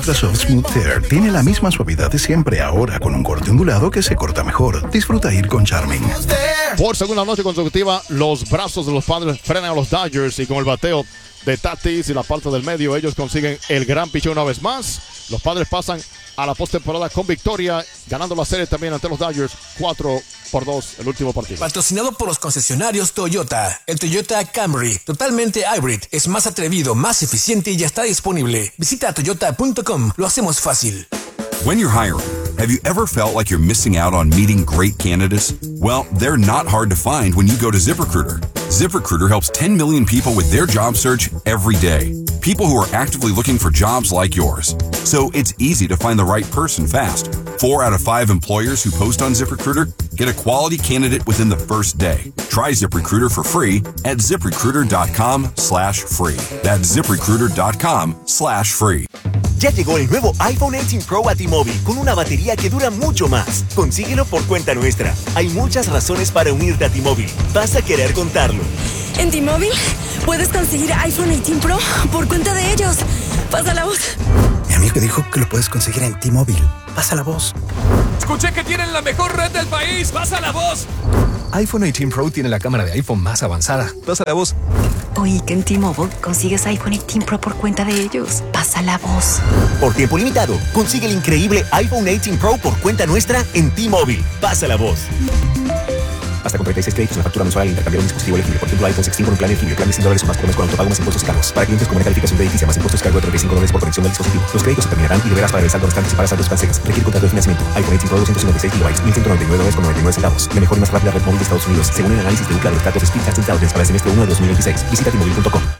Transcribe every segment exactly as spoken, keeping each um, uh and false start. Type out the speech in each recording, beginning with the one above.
Soft Smooth Tear tiene la misma suavidad de siempre, ahora con un corte ondulado que se corta mejor. Disfruta ir con Charming. Por segunda noche consecutiva, los brazos de los Padres frenan a los Dodgers y con el bateo de Tatis y la parte del medio, ellos consiguen el gran picheo una vez más. Los Padres pasan a la postemporada con victoria, ganando la serie también ante los Dodgers cuatro por dos el último partido. Patrocinado por los concesionarios Toyota. El Toyota Camry, totalmente hybrid, es más atrevido, más eficiente y ya está disponible. Visita toyota punto com, lo hacemos fácil. When you're hiring, have you ever felt like you're missing out on meeting great candidates? Well, they're not hard to find when you go to ZipRecruiter. ZipRecruiter helps ten million people with their job search every day. People who are actively looking for jobs like yours. So it's easy to find the right person fast. Four out of five employers who post on ZipRecruiter get a quality candidate within the first day. Try ZipRecruiter for free at ZipRecruiter.com slash free. That's ZipRecruiter.com slash free. Ya llegó el nuevo iPhone dieciocho Pro a T-Mobile con una batería que dura mucho más. Consíguelo por cuenta nuestra. Hay muchas razones para unirte a T-Mobile. Vas a querer contarlo. En T-Mobile puedes conseguir iPhone dieciocho Pro por cuenta de ellos. Pasa la voz. Mi amigo dijo que lo puedes conseguir en T-Mobile. Pasa la voz. Escuché que tienen la mejor red del país. Pasa la voz. iPhone dieciocho Pro tiene la cámara de iPhone más avanzada. Pasa la voz. Oí que en T-Mobile consigues iPhone dieciocho Pro por cuenta de ellos. Pasa la voz. Por tiempo limitado, consigue el increíble iPhone dieciocho Pro por cuenta nuestra en T-Mobile. Pasa la voz. Hasta con treinta y seis créditos en la factura mensual al intercambiar un dispositivo elegible. Por ejemplo, iPhone sexteen con un plan elegible. Plan de cien dólares o más por mes con autopago más impuestos y cargos. Para clientes con buena calificación de edificio más impuestos y cargo de treinta y cinco dólares por conexión del dispositivo. Los créditos se terminarán y deberás pagar el saldo restante para saldos cancelas. Requiere contrato de financiamiento. iPhone dieciocho Pro doscientos cincuenta y seis gigabytes, mil ciento noventa y nueve dólares con noventa y nueve centavos. La mejor y más rápida red móvil de Estados Unidos, según el análisis de Ookla de los datos de Speedtest Intelligence para el semestre uno de dos mil veintiséis. Visita T Mobile punto com.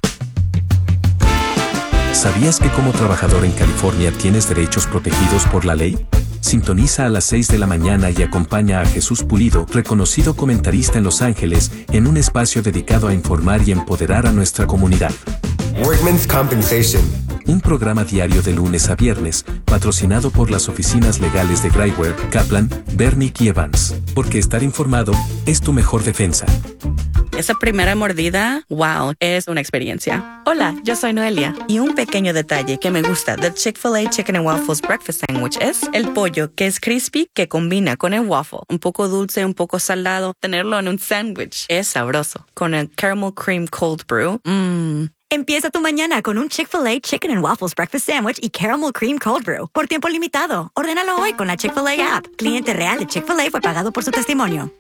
¿Sabías que como trabajador en California tienes derechos protegidos por la ley? Sintoniza a las seis de la mañana y acompaña a Jesús Pulido, reconocido comentarista en Los Ángeles, en un espacio dedicado a informar y empoderar a nuestra comunidad. Workman's Compensation. Un programa diario de lunes a viernes, patrocinado por las oficinas legales de Graiwer, Kaplan, Bernick y Evans. Porque estar informado es tu mejor defensa. Esa primera mordida, wow, es una experiencia. Hola, yo soy Noelia. Y un pequeño detalle que me gusta del Chick-fil-A Chicken and Waffles Breakfast Sandwich es el pollo, que es crispy, que combina con el waffle. Un poco dulce, un poco salado. Tenerlo en un sándwich es sabroso. Con el Caramel Cream Cold Brew, mmm. Empieza tu mañana con un Chick-fil-A Chicken and Waffles Breakfast Sandwich y Caramel Cream Cold Brew. Por tiempo limitado. Ordénalo hoy con la Chick-fil-A app. Cliente real de Chick-fil-A fue pagado por su testimonio.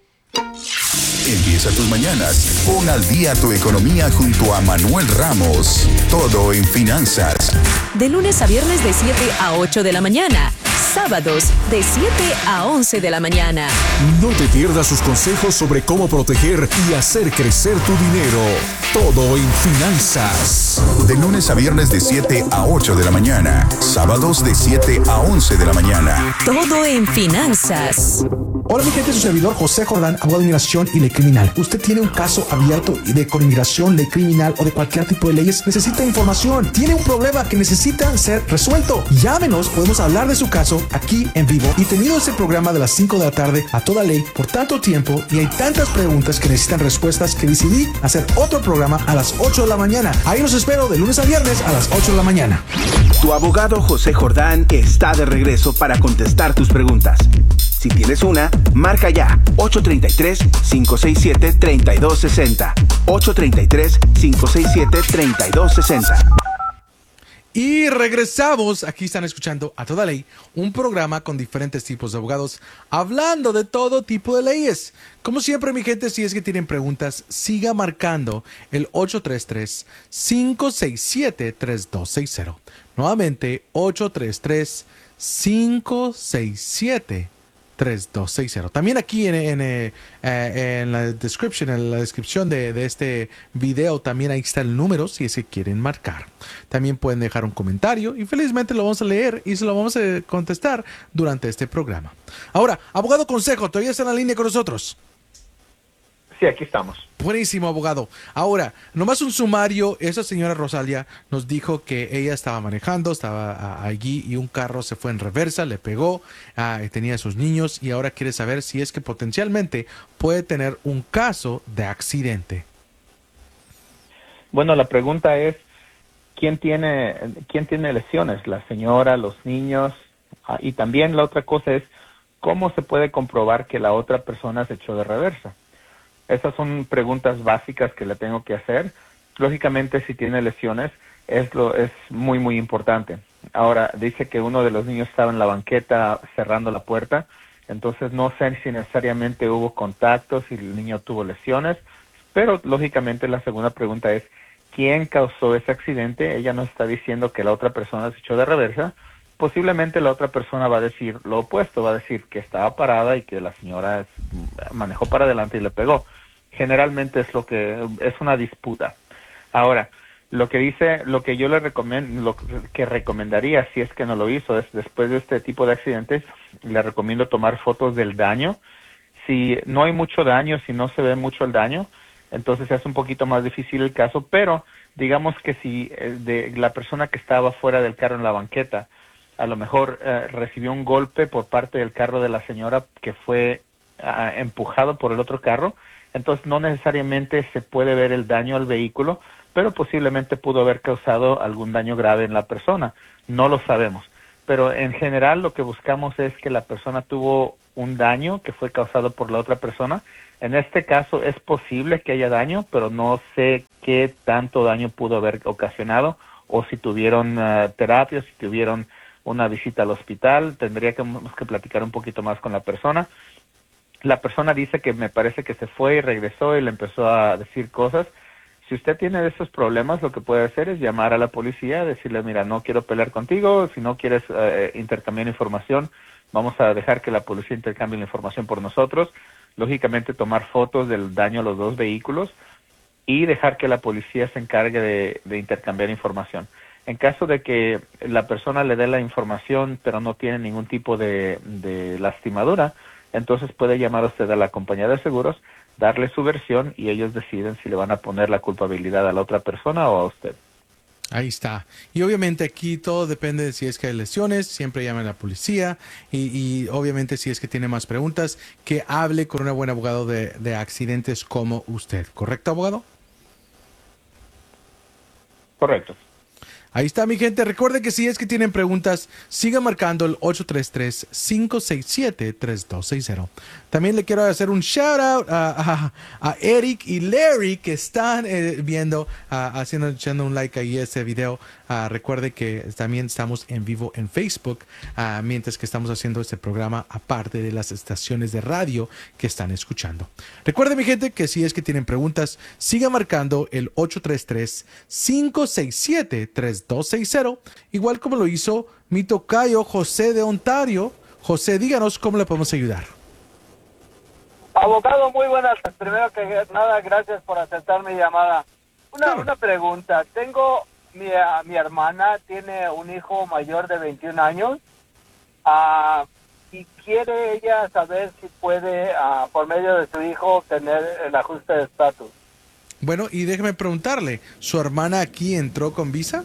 Empieza tus mañanas. Pon al día tu economía junto a Manuel Ramos. Todo en finanzas. De lunes a viernes de siete a ocho de la mañana. Sábados de siete a once de la mañana. No te pierdas sus consejos sobre cómo proteger y hacer crecer tu dinero. Todo en finanzas. De lunes a viernes de siete a ocho de la mañana. Sábados de siete a once de la mañana. Todo en finanzas. Hola mi gente, su servidor José Jordán, abogado de inmigración y ley criminal. Usted tiene un caso abierto de con inmigración, ley criminal o de cualquier tipo de leyes, necesita información, tiene un problema que necesita ser resuelto. Llámenos, podemos hablar de su caso aquí en vivo. Y tenido ese programa de las cinco de la tarde a toda ley por tanto tiempo y hay tantas preguntas que necesitan respuestas que decidí hacer otro programa a las ocho de la mañana. Ahí los espero de lunes a viernes a las ocho de la mañana. Tu abogado José Jordán está de regreso para contestar tus preguntas. Si tienes una, marca ya ocho tres tres, cinco seis siete, tres dos seis cero. ocho tres tres, cinco seis siete, tres dos seis cero. Y regresamos, aquí están escuchando A Toda Ley, un programa con diferentes tipos de abogados hablando de todo tipo de leyes. Como siempre, mi gente, si es que tienen preguntas, siga marcando el ocho tres tres, cinco seis siete, tres dos seis cero. Nuevamente, ocho tres tres, cinco seis siete, tres dos seis cero. También aquí en, en, eh, en la description, en la descripción de, de este video, también ahí está el número si es que quieren marcar. También pueden dejar un comentario y felizmente lo vamos a leer y se lo vamos a contestar durante este programa. Ahora, abogado Consejo, ¿todavía está en la línea con nosotros? Sí, aquí estamos. Buenísimo, abogado. Ahora, nomás un sumario. Esa señora Rosalia nos dijo que ella estaba manejando, estaba uh, allí y un carro se fue en reversa, le pegó, uh, tenía a sus niños y ahora quiere saber si es que potencialmente puede tener un caso de accidente. Bueno, la pregunta es, ¿quién tiene, quién tiene lesiones? ¿La señora, los niños? Ah, y también la otra cosa es, ¿cómo se puede comprobar que la otra persona se echó de reversa? Esas son preguntas básicas que le tengo que hacer. Lógicamente, si tiene lesiones, es, lo, es muy, muy importante. Ahora, dice que uno de los niños estaba en la banqueta cerrando la puerta, entonces no sé si necesariamente hubo contacto, si el niño tuvo lesiones, pero lógicamente la segunda pregunta es, ¿quién causó ese accidente? Ella no está diciendo que la otra persona se echó de reversa. Posiblemente la otra persona va a decir lo opuesto, va a decir que estaba parada y que la señora manejó para adelante y le pegó. Generalmente es lo que es una disputa. Ahora, lo que dice, lo que yo le recomiendo, lo que recomendaría si es que no lo hizo, es después de este tipo de accidentes, le recomiendo tomar fotos del daño. Si no hay mucho daño, si no se ve mucho el daño, entonces es un poquito más difícil el caso, pero digamos que si de la persona que estaba fuera del carro en la banqueta, a lo mejor eh, recibió un golpe por parte del carro de la señora que fue uh, empujado por el otro carro, entonces no necesariamente se puede ver el daño al vehículo, pero posiblemente pudo haber causado algún daño grave en la persona. No lo sabemos. Pero en general lo que buscamos es que la persona tuvo un daño que fue causado por la otra persona. En este caso es posible que haya daño, pero no sé qué tanto daño pudo haber ocasionado o si tuvieron uh, terapia, si tuvieron una visita al hospital. Tendríamos que platicar un poquito más con la persona. La persona dice que me parece que se fue y regresó y le empezó a decir cosas. Si usted tiene esos problemas, lo que puede hacer es llamar a la policía, decirle, mira, no quiero pelear contigo, si no quieres eh, intercambiar información, vamos a dejar que la policía intercambie la información por nosotros. Lógicamente, tomar fotos del daño a los dos vehículos y dejar que la policía se encargue de, de intercambiar información. En caso de que la persona le dé la información, pero no tiene ningún tipo de, de lastimadura, entonces puede llamar usted a la compañía de seguros, darle su versión y ellos deciden si le van a poner la culpabilidad a la otra persona o a usted. Ahí está. Y obviamente aquí todo depende de si es que hay lesiones, siempre llamen a la policía y, y obviamente si es que tiene más preguntas, que hable con un buen abogado de, de accidentes como usted. ¿Correcto, abogado? Correcto. Ahí está, mi gente. Recuerde que si es que tienen preguntas, siga marcando el ocho tres tres, cinco seis siete, tres dos seis cero. También le quiero hacer un shout out a, a, a Eric y Larry que están eh, viendo, uh, haciendo, echando un like ahí a ese video. Uh, recuerde que también estamos en vivo en Facebook, uh, mientras que estamos haciendo este programa, aparte de las estaciones de radio que están escuchando. Recuerde, mi gente, que si es que tienen preguntas, siga marcando el ocho tres tres, cinco seis siete, tres dos seis cero, igual como lo hizo mi tocayo José de Ontario. José, díganos cómo le podemos ayudar. Abogado, muy buenas. Primero que nada, gracias por aceptar mi llamada. Una, claro. una pregunta. Tengo mi, uh, mi hermana, tiene un hijo mayor de veintiún años uh, y quiere ella saber si puede, uh, por medio de su hijo, obtener el ajuste de estatus. Bueno, y déjeme preguntarle, ¿su hermana aquí entró con visa?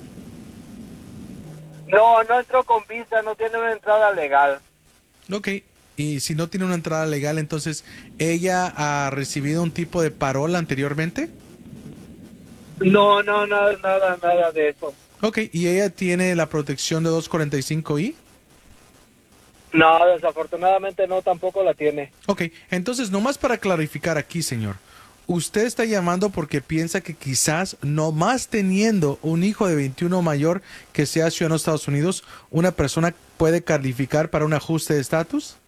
No, no entró con visa, no tiene una entrada legal. Ok. Y si no tiene una entrada legal, entonces, ¿ella ha recibido un tipo de parola anteriormente? No, no, nada, nada, nada de eso. Ok, ¿y ella tiene la protección de doscientos cuarenta y cinco I? No, desafortunadamente no, tampoco la tiene. Ok, entonces, nomás para clarificar aquí, señor, usted está llamando porque piensa que quizás, nomás teniendo un hijo de veintiuno mayor que sea ciudadano de Estados Unidos, una persona puede calificar para un ajuste de estatus?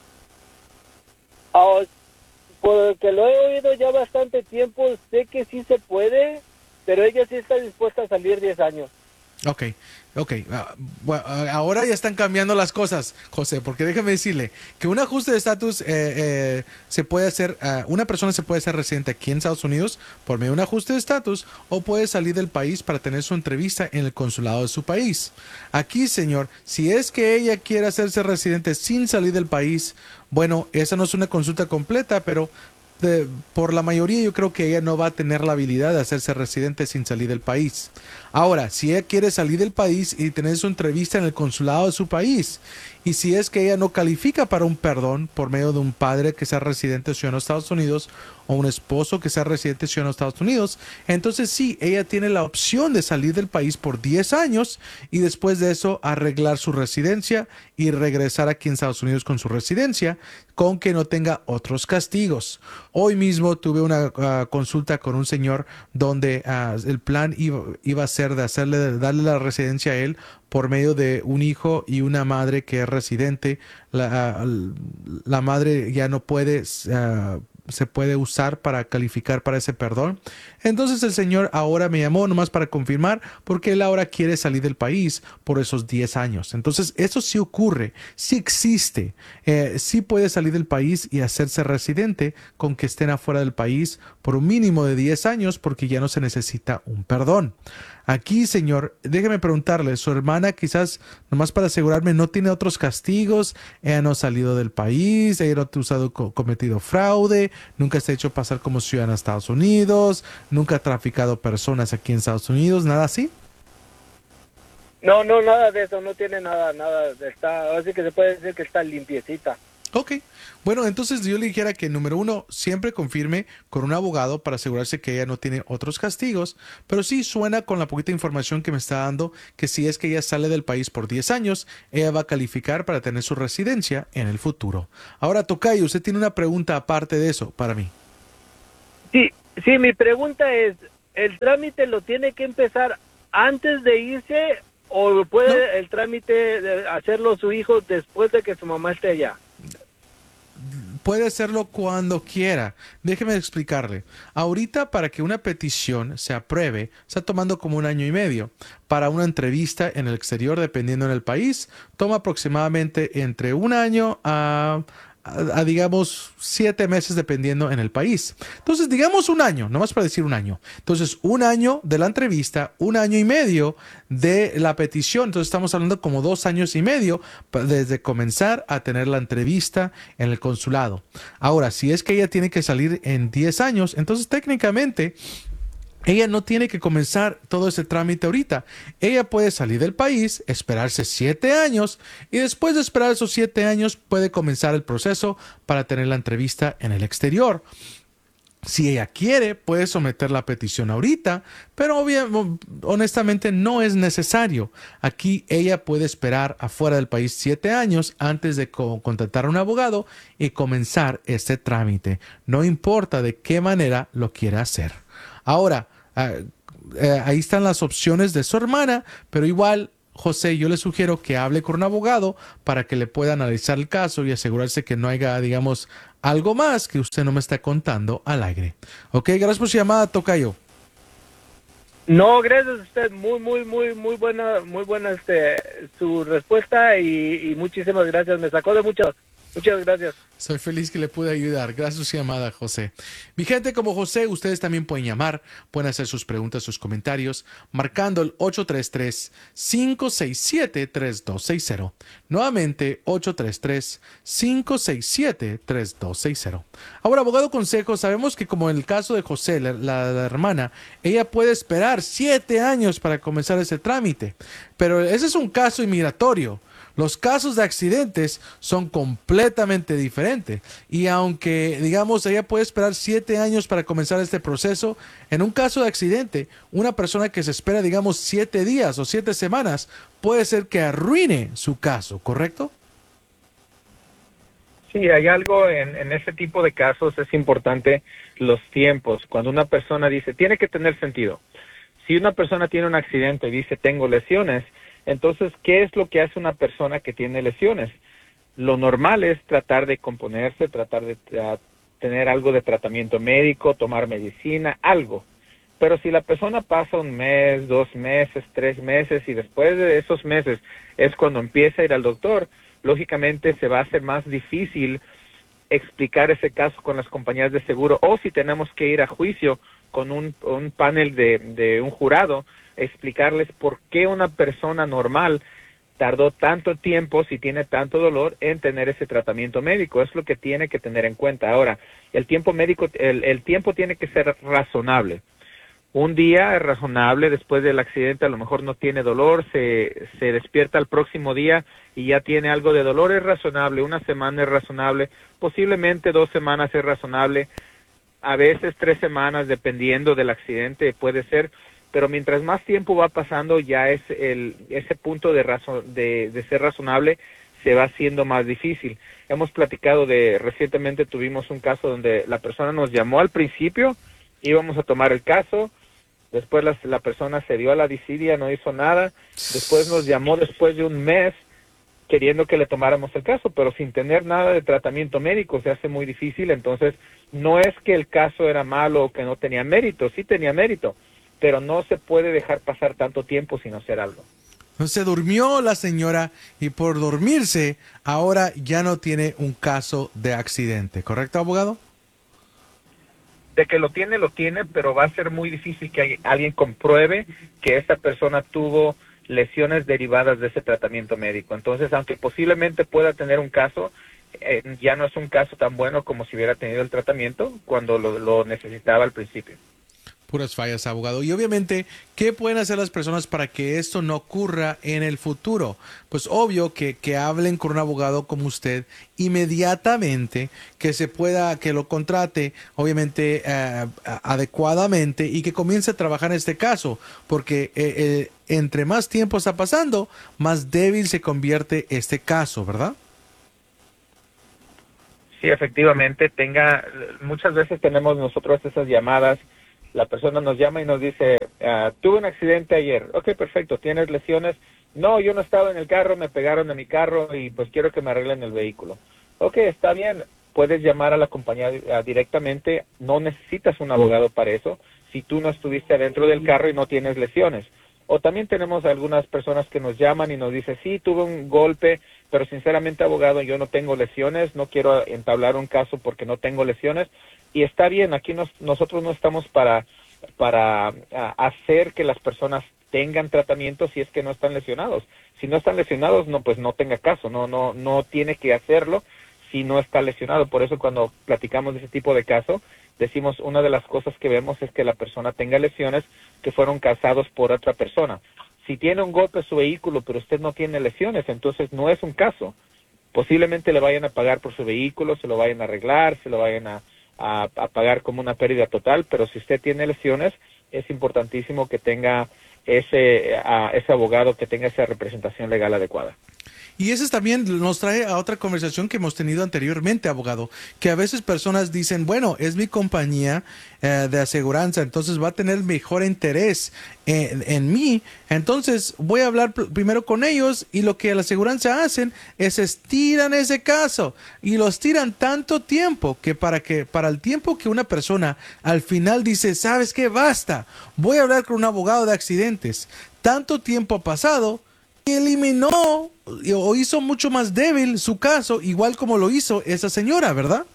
Oh, porque lo he oído ya bastante tiempo, sé que sí se puede, pero ella sí está dispuesta a salir diez años. Ok, ok. Uh, bueno, uh, ahora ya están cambiando las cosas, José, porque déjame decirle que un ajuste de estatus eh, eh, se puede hacer, uh, una persona se puede ser residente aquí en Estados Unidos por medio de un ajuste de estatus o puede salir del país para tener su entrevista en el consulado de su país. Aquí, señor, si es que ella quiere hacerse residente sin salir del país, bueno, esa no es una consulta completa, pero de, por la mayoría yo creo que ella no va a tener la habilidad de hacerse residente sin salir del país. Ahora, si ella quiere salir del país y tener su entrevista en el consulado de su país, y si es que ella no califica para un perdón por medio de un padre que sea residente o ciudadano de Estados Unidos, o un esposo que sea residente ciudadano de Estados Unidos, entonces sí, ella tiene la opción de salir del país por diez años y después de eso arreglar su residencia y regresar aquí en Estados Unidos con su residencia, con que no tenga otros castigos. Hoy mismo tuve una uh, consulta con un señor donde uh, el plan iba, iba a ser de hacerle, de darle la residencia a él por medio de un hijo y una madre que es residente. La, uh, la madre ya no puede... Uh, se puede usar para calificar para ese perdón. Entonces el señor ahora me llamó nomás para confirmar porque él ahora quiere salir del país por esos diez años. Entonces eso sí ocurre, sí existe, eh, sí puede salir del país y hacerse residente con que estén afuera del país por un mínimo de diez años porque ya no se necesita un perdón. Aquí, señor, déjeme preguntarle, su hermana quizás, nomás para asegurarme, no tiene otros castigos, ella no ha salido del país, ella no ha usado, cometido fraude, nunca se ha hecho pasar como ciudadana de Estados Unidos, nunca ha traficado personas aquí en Estados Unidos, ¿nada así? No, no, nada de eso, no tiene nada, nada, está, así que se puede decir que está limpiecita. Ok, bueno, entonces yo le dijera que número uno, siempre confirme con un abogado para asegurarse que ella no tiene otros castigos, pero sí suena con la poquita información que me está dando que si es que ella sale del país por diez años, ella va a calificar para tener su residencia en el futuro. Ahora, Tocayo, usted tiene una pregunta aparte de eso para mí. Sí, sí, mi pregunta es, ¿el trámite lo tiene que empezar antes de irse o puede no. el trámite hacerlo su hijo después de que su mamá esté allá? Puede hacerlo cuando quiera. Déjeme explicarle. Ahorita, para que una petición se apruebe, está tomando como un año y medio. Para una entrevista en el exterior, dependiendo en el país, toma aproximadamente entre un año a... A, a digamos siete meses dependiendo en el país. Entonces digamos un año, nomás para decir un año. Entonces un año de la entrevista, un año y medio de la petición. Entonces estamos hablando como dos años y medio desde comenzar a tener la entrevista en el consulado. Ahora, si es que ella tiene que salir en diez años, entonces técnicamente ella no tiene que comenzar todo ese trámite ahorita. Ella puede salir del país, esperarse siete años y después de esperar esos siete años puede comenzar el proceso para tener la entrevista en el exterior. Si ella quiere, puede someter la petición ahorita, pero obviamente, honestamente no es necesario. Aquí ella puede esperar afuera del país siete años antes de co- contratar a un abogado y comenzar este trámite. No importa de qué manera lo quiera hacer. Ahora, Uh, uh, ahí están las opciones de su hermana, pero igual, José, yo le sugiero que hable con un abogado para que le pueda analizar el caso y asegurarse que no haya, digamos, algo más que usted no me está contando al aire. Ok, gracias por su llamada, Tocayo. No, gracias a usted, muy, muy, muy, muy buena, muy buena este, su respuesta y, y muchísimas gracias, me sacó de muchas. Muchas gracias. Soy feliz que le pude ayudar. Gracias por su llamada, José. Mi gente, como José, ustedes también pueden llamar, pueden hacer sus preguntas, sus comentarios, marcando el ocho tres tres, cinco seis siete, tres dos seis cero. Nuevamente, ocho tres tres, cinco seis siete, tres dos seis cero. Ahora, abogado consejo, sabemos que como en el caso de José, la, la, la hermana, ella puede esperar siete años para comenzar ese trámite, pero ese es un caso inmigratorio. Los casos de accidentes son completamente diferentes y aunque, digamos, ella puede esperar siete años para comenzar este proceso, en un caso de accidente, una persona que se espera, digamos, siete días o siete semanas, puede ser que arruine su caso, ¿correcto? Sí, hay algo en, en ese tipo de casos, es importante los tiempos. Cuando una persona dice, tiene que tener sentido. Si una persona tiene un accidente y dice, tengo lesiones, entonces, ¿qué es lo que hace una persona que tiene lesiones? Lo normal es tratar de componerse, tratar de uh, tener algo de tratamiento médico, tomar medicina, algo. Pero si la persona pasa un mes, dos meses, tres meses y después de esos meses es cuando empieza a ir al doctor, lógicamente se va a hacer más difícil explicar ese caso con las compañías de seguro o si tenemos que ir a juicio con un, un panel de, de un jurado, explicarles por qué una persona normal tardó tanto tiempo, si tiene tanto dolor, en tener ese tratamiento médico. Es lo que tiene que tener en cuenta. Ahora, el tiempo médico, el, el tiempo tiene que ser razonable. Un día es razonable, después del accidente a lo mejor no tiene dolor, se, se despierta el próximo día y ya tiene algo de dolor, es razonable. Una semana es razonable, posiblemente dos semanas es razonable. a veces tres semanas, dependiendo del accidente, puede ser, pero mientras más tiempo va pasando, ya es el ese punto de, razón, de, de ser razonable se va haciendo más difícil. Hemos platicado de, recientemente tuvimos un caso donde la persona nos llamó al principio, íbamos a tomar el caso, después la, la persona se dio a la desidia, no hizo nada, después nos llamó después de un mes queriendo que le tomáramos el caso, pero sin tener nada de tratamiento médico se hace muy difícil. Entonces no es que el caso era malo o que no tenía mérito, sí tenía mérito, pero no se puede dejar pasar tanto tiempo sin hacer algo. Se durmió la señora y por dormirse ahora ya no tiene un caso de accidente, ¿correcto, abogado? De que lo tiene, lo tiene, pero va a ser muy difícil que alguien compruebe que esa persona tuvo lesiones derivadas de ese tratamiento médico. Entonces, aunque posiblemente pueda tener un caso, eh, ya no es un caso tan bueno como si hubiera tenido el tratamiento cuando lo, lo necesitaba al principio. Puras fallas, abogado. Y obviamente, ¿qué pueden hacer las personas para que esto no ocurra en el futuro? Pues obvio que, que hablen con un abogado como usted inmediatamente, que se pueda, que lo contrate, obviamente, eh, adecuadamente y que comience a trabajar en este caso, porque eh, eh, entre más tiempo está pasando, más débil se convierte este caso, ¿verdad? Sí, efectivamente, tenga, muchas veces tenemos nosotros esas llamadas. La persona nos llama y nos dice, uh, tuve un accidente ayer. Ok, perfecto, ¿tienes lesiones? No, yo no estaba en el carro, me pegaron de mi carro y pues quiero que me arreglen el vehículo. Ok, está bien, puedes llamar a la compañía uh, directamente, no necesitas un abogado para eso, si tú no estuviste adentro del carro y no tienes lesiones. O también tenemos algunas personas que nos llaman y nos dicen, sí, tuve un golpe, pero sinceramente, abogado, yo no tengo lesiones, no quiero entablar un caso porque no tengo lesiones. Y está bien, aquí nos, nosotros no estamos para, para uh, hacer que las personas tengan tratamiento si es que no están lesionados. Si no están lesionados, no, pues no tenga caso, no, no, no tiene que hacerlo si no está lesionado. Por eso cuando platicamos de ese tipo de caso, decimos una de las cosas que vemos es que la persona tenga lesiones que fueron causadas por otra persona. Si tiene un golpe en su vehículo, pero usted no tiene lesiones, entonces no es un caso. Posiblemente le vayan a pagar por su vehículo, se lo vayan a arreglar, se lo vayan a A, a pagar como una pérdida total, pero si usted tiene lesiones, es importantísimo que tenga ese, a, ese abogado, que tenga esa representación legal adecuada. Y eso también nos trae a otra conversación que hemos tenido anteriormente, abogado, que a veces personas dicen, bueno, es mi compañía eh, de aseguranza, entonces va a tener mejor interés en, en mí, entonces voy a hablar pr- primero con ellos, y lo que la aseguranza hacen es estiran ese caso y lo estiran tanto tiempo que para que para el tiempo que una persona al final dice, ¿sabes qué? Basta, voy a hablar con un abogado de accidentes. Tanto tiempo ha pasado y eliminó o hizo mucho más débil su caso, igual como lo hizo esa señora, ¿verdad?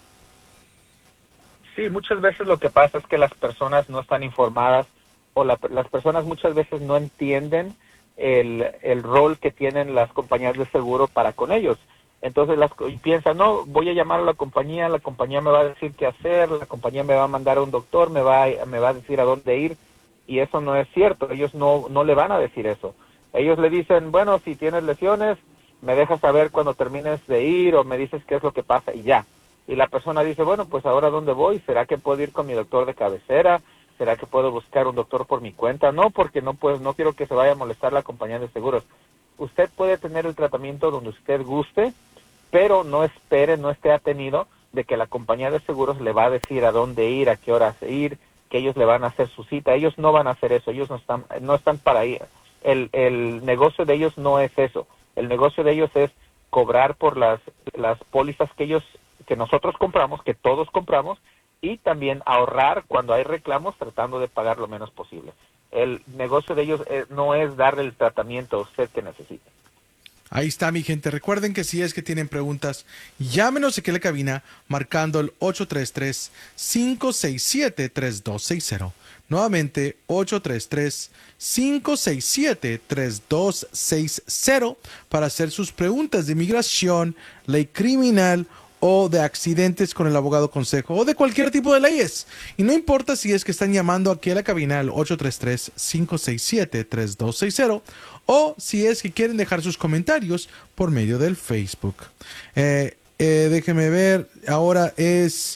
Sí, muchas veces lo que pasa es que las personas no están informadas, o la, las personas muchas veces no entienden el, el rol que tienen las compañías de seguro para con ellos. Entonces las, y piensan, no, voy a llamar a la compañía, la compañía me va a decir qué hacer, la compañía me va a mandar a un doctor, me va a, me va a decir a dónde ir, y eso no es cierto, ellos no, no le van a decir eso. Ellos le dicen, bueno, si tienes lesiones, me dejas saber cuando termines de ir o me dices qué es lo que pasa y ya. Y la persona dice, bueno, pues ahora ¿dónde voy? ¿Será que puedo ir con mi doctor de cabecera? ¿Será que puedo buscar un doctor por mi cuenta? No, porque no puedo, no quiero que se vaya a molestar la compañía de seguros. Usted puede tener el tratamiento donde usted guste, pero no espere, no esté atenido de que la compañía de seguros le va a decir a dónde ir, a qué horas ir, que ellos le van a hacer su cita. Ellos no van a hacer eso, ellos no están, no están para ir. El, el negocio de ellos no es eso. El negocio de ellos es cobrar por las, las pólizas que ellos, que nosotros compramos, que todos compramos, y también ahorrar cuando hay reclamos tratando de pagar lo menos posible. El negocio de ellos es, no es darle el tratamiento a usted que necesita. Ahí está, mi gente. Recuerden que si es que tienen preguntas, llámenos aquí a la cabina marcando el ocho tres tres, cinco seis siete, tres dos seis cero. Nuevamente, ocho tres tres, cinco seis siete, tres dos seis cero para hacer sus preguntas de inmigración, ley criminal o de accidentes con el abogado consejo o de cualquier tipo de leyes. Y no importa si es que están llamando aquí a la cabina al ocho tres tres, cinco seis siete, tres dos seis cero o si es que quieren dejar sus comentarios por medio del Facebook. Eh, eh, déjeme ver, ahora es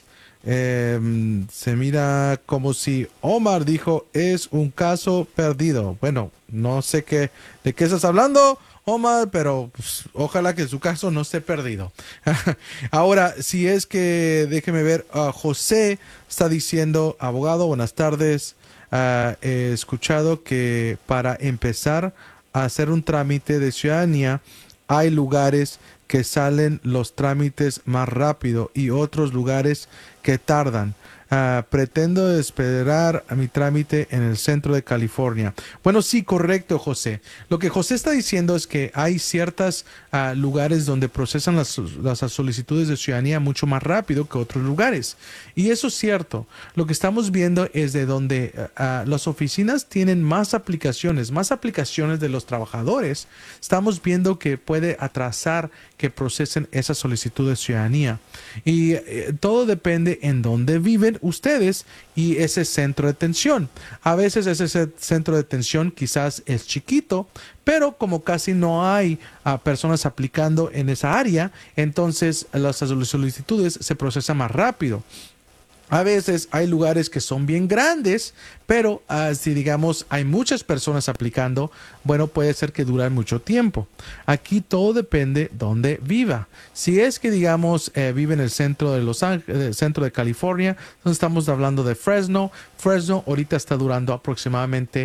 Eh, se mira como si Omar dijo es un caso perdido. Bueno, no sé qué, de qué estás hablando, Omar, pero pues, ojalá que su caso no esté perdido. Ahora, si es que, déjeme ver, uh, José está diciendo, abogado, buenas tardes. Uh, he escuchado que para empezar a hacer un trámite de ciudadanía hay lugares que salen los trámites más rápido y otros lugares que tardan. Uh, pretendo esperar a mi trámite en el centro de California. Bueno, sí, correcto, José. Lo que José está diciendo es que hay ciertos uh, lugares donde procesan las, las solicitudes de ciudadanía mucho más rápido que otros lugares. Y eso es cierto. Lo que estamos viendo es de donde uh, uh, las oficinas tienen más aplicaciones, más aplicaciones de los trabajadores. Estamos viendo que puede atrasar que procesen esa solicitud de ciudadanía. Y eh, todo depende en dónde viven ustedes y ese centro de detención. A veces ese centro de detención quizás es chiquito, pero como casi no hay uh, personas aplicando en esa área, entonces las solicitudes se procesan más rápido. A veces hay lugares que son bien grandes, pero uh, si digamos hay muchas personas aplicando, bueno, puede ser que duran mucho tiempo. Aquí todo depende dónde viva. Si es que digamos eh, vive en el centro de Los Ángeles, el centro de California, entonces estamos hablando de Fresno. Fresno ahorita está durando aproximadamente